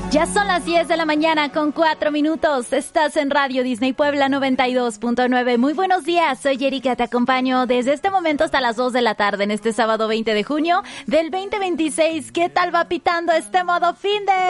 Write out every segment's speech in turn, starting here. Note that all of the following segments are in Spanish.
Ya son las 10 de la mañana con 4 minutos. Estás en Radio Disney Puebla 92.9. Muy buenos días, soy Erika, te acompaño desde este momento hasta las 2 de la tarde en este sábado 20 de junio del 2026. ¿Qué tal va pitando este modo fin de...?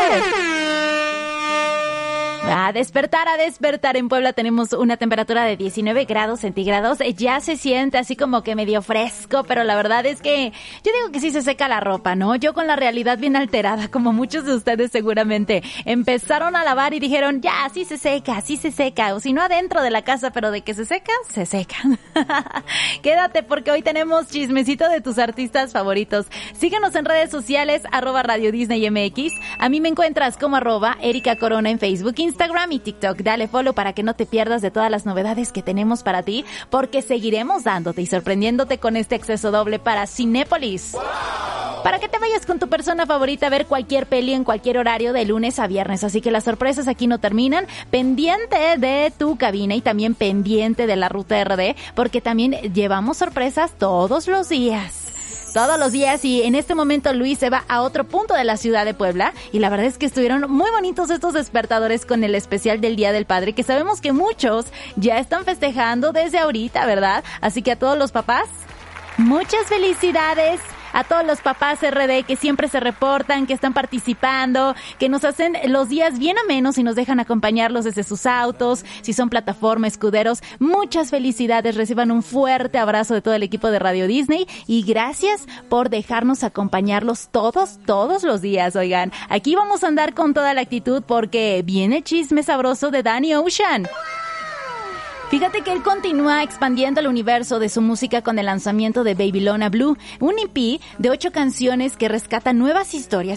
A despertar. En Puebla tenemos una temperatura de 19 grados centígrados. Ya se siente así como que medio fresco, pero la verdad es que yo digo que sí se seca la ropa, ¿no? Yo con la realidad bien alterada, como muchos de ustedes seguramente, empezaron a lavar y dijeron, ya, sí se seca. O si no adentro de la casa, pero de que se seca, se secan. Quédate porque hoy tenemos chismecito de tus artistas favoritos. Síguenos en redes sociales, @Radio Disney MX. A mí me encuentras como @Erika Corona en Facebook, Instagram y TikTok. Dale follow para que no te pierdas de todas las novedades que tenemos para ti, porque seguiremos dándote y sorprendiéndote con este acceso doble para Cinépolis. ¡Wow! Para que te vayas con tu persona favorita a ver cualquier peli en cualquier horario de lunes a viernes. Así que las sorpresas aquí no terminan. Pendiente de tu cabina y también pendiente de la ruta RD, porque también llevamos sorpresas todos los días. Y en este momento Luis se va a otro punto de la ciudad de Puebla y la verdad es que estuvieron muy bonitos estos despertadores con el especial del Día del Padre, que sabemos que muchos ya están festejando desde ahorita, ¿verdad? Así que a todos los papás, muchas felicidades. A todos los papás RD que siempre se reportan, que están participando, que nos hacen los días bien amenos y nos dejan acompañarlos desde sus autos, si son plataforma, escuderos, muchas felicidades, reciban un fuerte abrazo de todo el equipo de Radio Disney y gracias por dejarnos acompañarlos todos los días. Oigan, aquí vamos a andar con toda la actitud porque viene chisme sabroso de Danny Ocean. Fíjate que él continúa expandiendo el universo de su música con el lanzamiento de Babylona Blue, un EP de 8 canciones que rescata nuevas historias